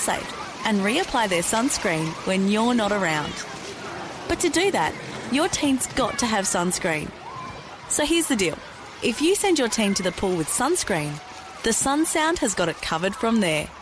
safe and reapply their sunscreen when you're not around. But to do that, your team's got to have sunscreen. So here's the deal. If you send your team to the pool with sunscreen, the Sun Sound has got it covered from there.